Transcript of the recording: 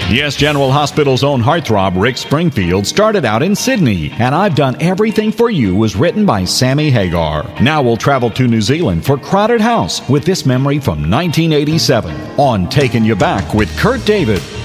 Yes, General Hospital's own heartthrob Rick Springfield started out in Sydney, and I've Done Everything for You was written by Sammy Hagar. Now we'll travel to New Zealand for Crowded House with this memory from 1987 on Taking You Back with Kurt David.